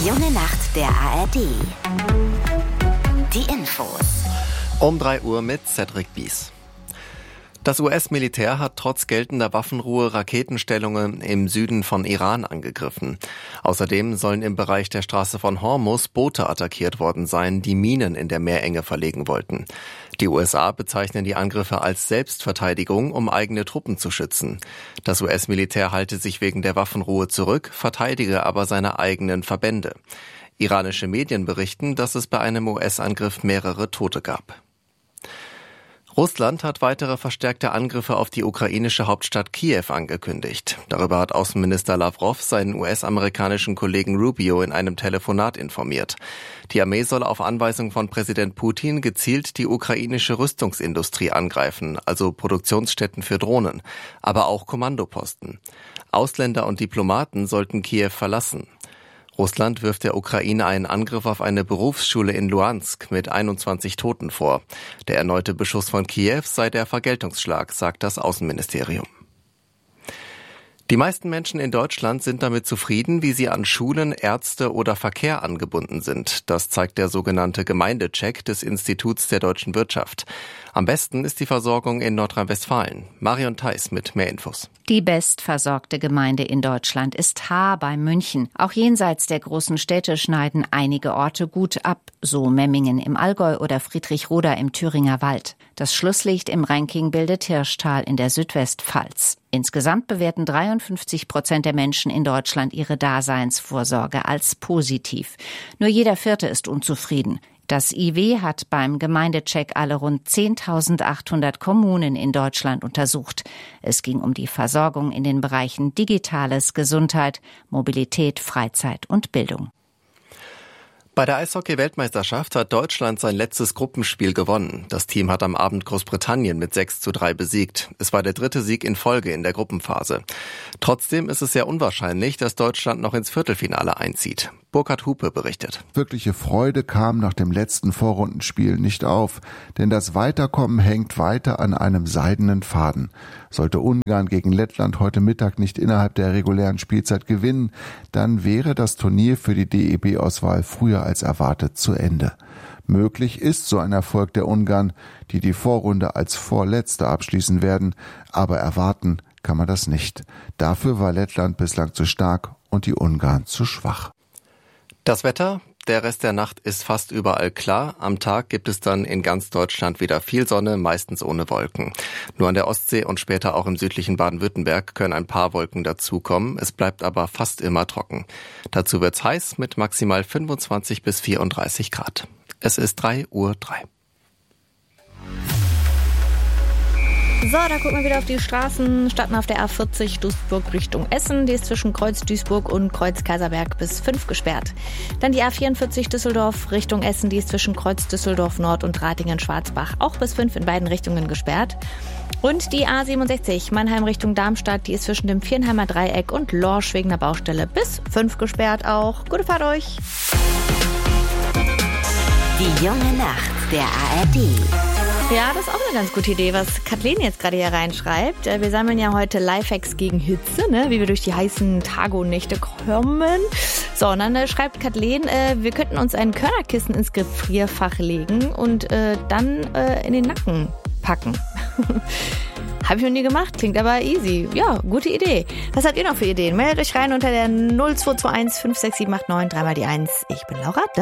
Die junge Nacht der ARD. Die Infos. Um 3 Uhr mit Cedric Bies. Das US-Militär hat trotz geltender Waffenruhe Raketenstellungen im Süden von Iran angegriffen. Außerdem sollen im Bereich der Straße von Hormuz Boote attackiert worden sein, die Minen in der Meerenge verlegen wollten. Die USA bezeichnen die Angriffe als Selbstverteidigung, um eigene Truppen zu schützen. Das US-Militär halte sich wegen der Waffenruhe zurück, verteidige aber seine eigenen Verbände. Iranische Medien berichten, dass es bei einem US-Angriff mehrere Tote gab. Russland hat weitere verstärkte Angriffe auf die ukrainische Hauptstadt Kiew angekündigt. Darüber hat Außenminister Lavrov seinen US-amerikanischen Kollegen Rubio in einem Telefonat informiert. Die Armee soll auf Anweisung von Präsident Putin gezielt die ukrainische Rüstungsindustrie angreifen, also Produktionsstätten für Drohnen, aber auch Kommandoposten. Ausländer und Diplomaten sollten Kiew verlassen. Russland wirft der Ukraine einen Angriff auf eine Berufsschule in Luhansk mit 21 Toten vor. Der erneute Beschuss von Kiew sei der Vergeltungsschlag, sagt das Außenministerium. Die meisten Menschen in Deutschland sind damit zufrieden, wie sie an Schulen, Ärzte oder Verkehr angebunden sind. Das zeigt der sogenannte Gemeindecheck des Instituts der deutschen Wirtschaft. Am besten ist die Versorgung in Nordrhein-Westfalen. Marion Theis mit mehr Infos. Die bestversorgte Gemeinde in Deutschland ist Haar bei München. Auch jenseits der großen Städte schneiden einige Orte gut ab, so Memmingen im Allgäu oder Friedrichroda im Thüringer Wald. Das Schlusslicht im Ranking bildet Hirschtal in der Südwestpfalz. Insgesamt bewerten 53% der Menschen in Deutschland ihre Daseinsvorsorge als positiv. Nur jeder Vierte ist unzufrieden. Das IW hat beim Gemeindecheck alle rund 10.800 Kommunen in Deutschland untersucht. Es ging um die Versorgung in den Bereichen Digitales, Gesundheit, Mobilität, Freizeit und Bildung. Bei der Eishockey-Weltmeisterschaft hat Deutschland sein letztes Gruppenspiel gewonnen. Das Team hat am Abend Großbritannien mit 6:3 besiegt. Es war der 3. Sieg in Folge in der Gruppenphase. Trotzdem ist es sehr unwahrscheinlich, dass Deutschland noch ins Viertelfinale einzieht. Burkhard Hupe berichtet. Wirkliche Freude kam nach dem letzten Vorrundenspiel nicht auf, denn das Weiterkommen hängt weiter an einem seidenen Faden. Sollte Ungarn gegen Lettland heute Mittag nicht innerhalb der regulären Spielzeit gewinnen, dann wäre das Turnier für die DEB-Auswahl früher als erwartet zu Ende. Möglich ist so ein Erfolg der Ungarn, die die Vorrunde als Vorletzte abschließen werden, aber erwarten kann man das nicht. Dafür war Lettland bislang zu stark und die Ungarn zu schwach. Das Wetter? Der Rest der Nacht ist fast überall klar. Am Tag gibt es dann in ganz Deutschland wieder viel Sonne, meistens ohne Wolken. Nur an der Ostsee und später auch im südlichen Baden-Württemberg können ein paar Wolken dazukommen. Es bleibt aber fast immer trocken. Dazu wird's heiß mit maximal 25 bis 34 Grad. Es ist 3:03 Uhr. So, da gucken wir wieder auf die Straßen. Starten auf der A40 Duisburg Richtung Essen. Die ist zwischen Kreuz Duisburg und Kreuz Kaiserberg bis 5 gesperrt. Dann die A44 Düsseldorf Richtung Essen. Die ist zwischen Kreuz Düsseldorf Nord und Ratingen-Schwarzbach auch bis 5 in beiden Richtungen gesperrt. Und die A67 Mannheim Richtung Darmstadt. Die ist zwischen dem Viernheimer Dreieck und Lorsch wegen der Baustelle bis 5 gesperrt auch. Gute Fahrt euch! Die junge Nacht der ARD. Ja, das ist auch eine ganz gute Idee, was Kathleen jetzt gerade hier reinschreibt. Wir sammeln ja heute Lifehacks gegen Hitze, ne? Wie wir durch die heißen Tage und Nächte kommen. So, und dann schreibt Kathleen, wir könnten uns ein Körnerkissen ins Gefrierfach legen und dann in den Nacken packen. Habe ich noch nie gemacht, klingt aber easy. Ja, gute Idee. Was habt ihr noch für Ideen? Meldet euch rein unter der 0221 56789 3 mal die 1. Ich bin Laura.